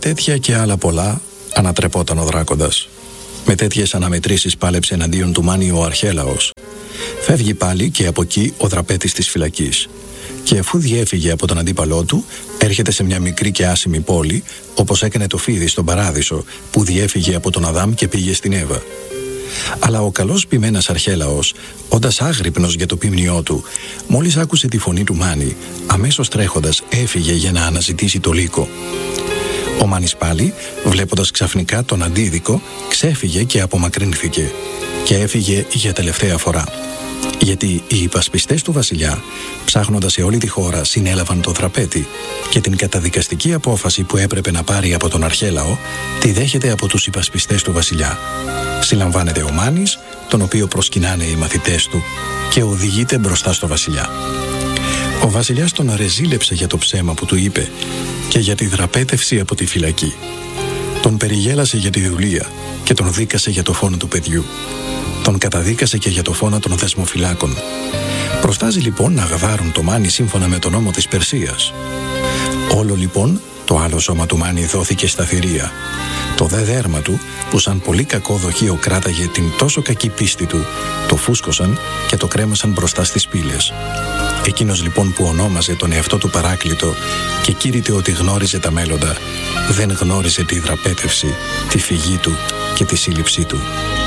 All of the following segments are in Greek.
τέτοια και άλλα πολλά ανατρεπόταν ο Δράκοντας. Με τέτοιες αναμετρήσεις πάλεψε εναντίον του Μάνη ο Αρχέλαος. Φεύγει πάλι και από εκεί ο δραπέτης της φυλακής. Και αφού διέφυγε από τον αντίπαλό του, έρχεται σε μια μικρή και άσημη πόλη, όπως έκανε το φίδι στον Παράδεισο, που διέφυγε από τον Αδάμ και πήγε στην Εύα. Αλλά ο καλός ποιμένας Αρχέλαος, όντας άγρυπνος για το ποιμνιό του, μόλις άκουσε τη φωνή του Μάνη, αμέσως τρέχοντας έφυγε για να αναζητήσει το λύκο. Ο Μάνης πάλι, βλέποντας ξαφνικά τον αντίδικο, ξέφυγε και απομακρύνθηκε και έφυγε για τελευταία φορά. Γιατί οι υπασπιστές του βασιλιά, ψάχνοντας σε όλη τη χώρα, συνέλαβαν το δραπέτη και την καταδικαστική απόφαση που έπρεπε να πάρει από τον Αρχέλαο, τη δέχεται από τους υπασπιστές του βασιλιά. Συλλαμβάνεται ο Μάνης, τον οποίο προσκυνάνε οι μαθητές του, και οδηγείται μπροστά στο βασιλιά. Ο βασιλιάς τον αρεζήλεψε για το ψέμα που του είπε και για τη δραπέτευση από τη φυλακή. Τον περιγέλασε για τη δουλεία και τον δίκασε για το φόνο του παιδιού. Τον καταδίκασε και για το φόνο των δεσμοφυλάκων. Προστάζει λοιπόν να γαδάρουν το Μάνη σύμφωνα με τον νόμο της Περσίας. Όλο λοιπόν το άλλο σώμα του Μάνη δόθηκε στα θηρία. Το δε δέρμα του, που σαν πολύ κακό δοχείο κράταγε την τόσο κακή πίστη του, το φούσκωσαν και το κρέμασαν μπροστά στις πύλες. Εκείνος λοιπόν που ονόμαζε τον εαυτό του Παράκλητο και κήρυτε ότι γνώριζε τα μέλλοντα, δεν γνώριζε τη δραπέτευση, τη φυγή του και τη σύλληψή του.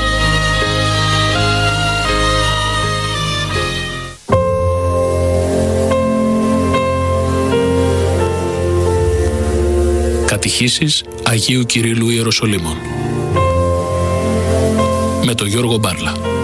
Κατηχήσεις Αγίου Κυρίλλου Ιεροσολύμων με τον Γιώργο Μπάρλα.